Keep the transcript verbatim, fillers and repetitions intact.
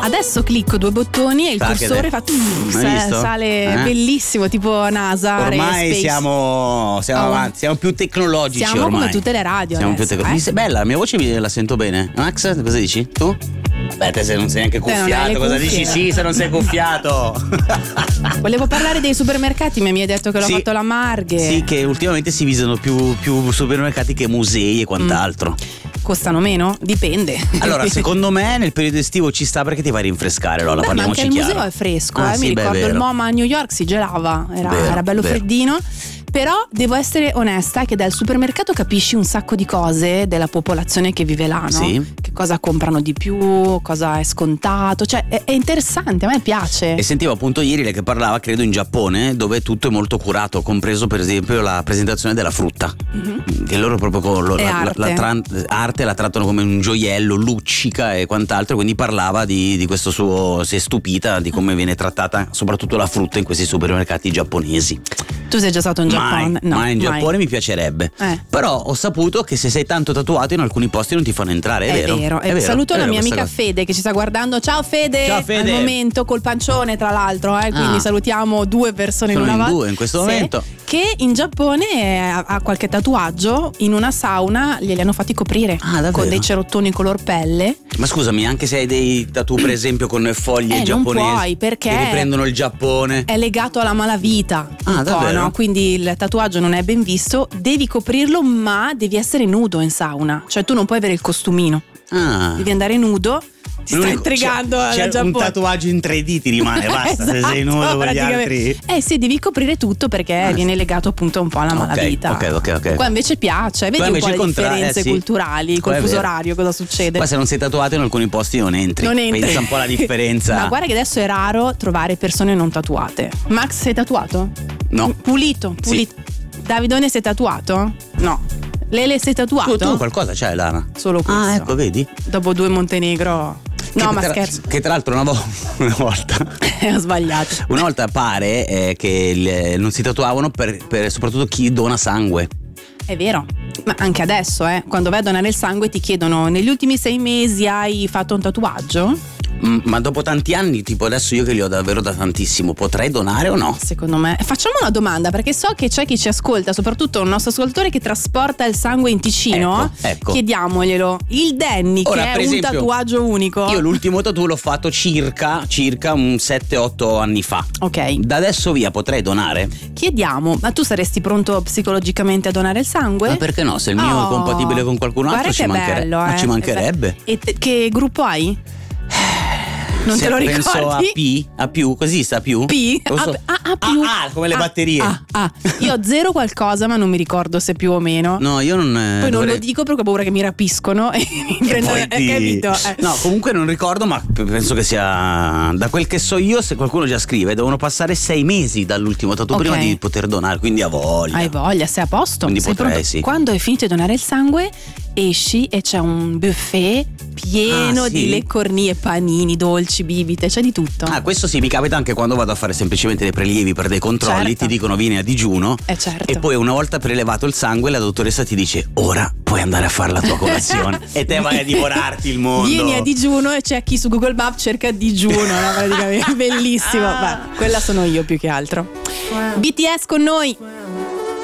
Adesso clicco due bottoni e il Sa che cursore te- fa tuff, Hai sa- visto? sale Eh? bellissimo, tipo NASA. Ormai Space. siamo, siamo Oh. avanti, siamo più tecnologici Siamo ormai. come tutte le radio Siamo adesso, più tecno- eh? Mi sei bella, la mia voce mi- la sento bene. Max, cosa dici? Tu? Beh, te se non sei neanche non hai cuffiato, le cosa cuffie. dici? Sì, se non sei cuffiato. Volevo parlare dei supermercati, ma mi hai detto che l'ho Sì. fatto la Marghe. Sì, che ultimamente si visano più, più supermercati che musei e quant'altro. Costano meno? Dipende. Allora, secondo me nel periodo estivo ci sta perché ti vai a rinfrescare, Lola, Beh, ma anche parliamoci il chiaro. museo è fresco, Ah, eh. sì, mi beh, ricordo vero. il MoMA a New York si gelava, era, Vero, era bello vero. freddino. Però devo essere onesta che dal supermercato capisci un sacco di cose della popolazione che vive là, no? Sì. Che cosa comprano di più, cosa è scontato, cioè è, è interessante, a me piace. E sentivo appunto ieri lei che parlava, credo in Giappone, dove tutto è molto curato, compreso per esempio la presentazione della frutta. Mhm. Che loro proprio con lo- È la, la- la arte. tran- arte la trattano come un gioiello, luccica e quant'altro. Quindi parlava di, di questo suo, si è stupita di come viene trattata soprattutto la frutta in questi supermercati giapponesi. Tu sei già stato in Mai, Giappone? No, mai in Giappone mi piacerebbe. Eh. Però ho saputo che se sei tanto tatuato in alcuni posti non ti fanno entrare, è, È vero, È Eh, vero, saluto è la vero mia questa amica cosa. Fede che ci sta guardando. Ciao Fede, Ciao, Fede. al momento col pancione tra l'altro, eh, quindi Ah. salutiamo due persone Sono in una in volta. due in questo Sì, momento. che in Giappone eh, ha, ha qualche tatuaggio, in una sauna glieli hanno fatti coprire Ah, davvero? con dei cerottoni color pelle. Ma scusami, anche se hai dei tattoo per esempio con foglie Eh, non giapponesi puoi, perché che riprendono il Giappone. È legato alla malavita, Ah, un po', davvero? no? Quindi il tatuaggio non è ben visto, devi coprirlo ma devi essere nudo in sauna, cioè tu non puoi avere il costumino, Ah. devi andare nudo. Ti sta L'unico- intrigando c'è, la c'è un Giappone. tatuaggio in tre D ti rimane, basta, se sei nudo con gli praticamente. altri. Eh sì, devi coprire tutto perché Ah, viene legato appunto un po' alla Ok, malavita. ok, ok, ok. Qua invece piace, vedi Qua un po' invece le il contra- differenze eh, sì. culturali, Qua col è fuso vero. orario cosa succede? Qua se non sei tatuato in alcuni posti non entri. Non entri. Pensa un po' alla differenza. Ma guarda che adesso è raro trovare persone non tatuate. Max, sei tatuato? No. Pulito, pulito. Davidone, sei tatuato? No. Lele, sei tatuato? Tu, tu qualcosa c'hai, Lara? Solo questo. Ah, ecco, vedi? Dopo due Montenegro. No, Che ma tra- scherzo. Che tra l'altro una, vo- una volta Ho sbagliato. Una volta pare eh, che il- non si tatuavano per, per soprattutto chi dona sangue. È vero, ma anche adesso, eh, quando vai a donare il sangue ti chiedono: negli ultimi sei mesi hai fatto un tatuaggio? Mm, Ma dopo tanti anni, tipo adesso io che li ho davvero da tantissimo, potrei donare o no? Secondo me. Facciamo una domanda, perché so che c'è chi ci ascolta, soprattutto un nostro ascoltatore che trasporta il sangue in Ticino. Ecco, ecco. Chiediamoglielo. Il Danny, Ora, che è per un esempio, tatuaggio unico. Io l'ultimo tattoo l'ho fatto circa, circa un sette otto anni fa. Ok. Da adesso via potrei donare? Chiediamo, ma tu saresti pronto psicologicamente a donare il sangue? Ma perché no? Se il mio Oh, è compatibile con qualcun altro guarda ci, che manchere- bello, ma eh. ci mancherebbe. E te- che gruppo hai? Non Se te lo ricordi? penso a P, a più, così sta più? P? Lo so. Ah, ah, più. Ah, ah, come le Ah, batterie. Ah, ah. Io ho zero qualcosa, ma non mi ricordo se più o meno. No, io non. eh, Poi non dovrei- lo dico perché ho paura che mi rapiscono e mi prendono. Poi ti- Capito? Eh. No, comunque non ricordo, ma p- penso che sia. Da quel che so io, se qualcuno già scrive, devono passare sei mesi dall'ultimo tattoo Ok. prima di poter donare, quindi ha voglia. Hai voglia, sei a posto? Quindi Sei potrei, pronto? sì. Quando hai finito di donare il sangue, esci e c'è un buffet pieno Ah, sì? di leccornie, panini, dolci, bibite, c'è di tutto. Ah, questo sì, mi capita anche quando vado a fare semplicemente dei prelievi per dei controlli, Certo. ti dicono vieni a digiuno. Eh, certo. E poi una volta prelevato il sangue la dottoressa ti dice ora puoi andare a fare la tua colazione e te vai a divorarti il mondo. Vieni a digiuno e c'è chi su Google Maps cerca digiuno, no? Praticamente bellissimo. Beh, quella sono io più che altro. B T S con noi.